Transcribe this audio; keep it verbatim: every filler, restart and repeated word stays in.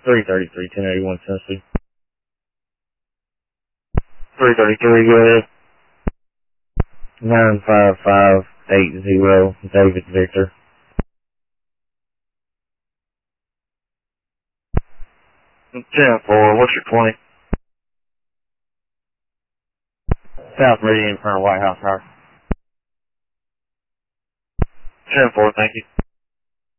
three thirty-three, ten eighty-one Tennessee. three thirty-three, go ahead. nine five five eight zero, David Victor. ten four, what's your twenty? South Meridian in front of White House Tower. ten four, thank you.